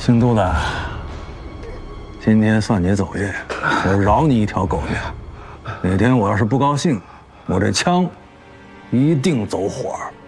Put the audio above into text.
姓杜的，今天算你走运，我饶你一条狗命。哪天我要是不高兴，我这枪一定走火。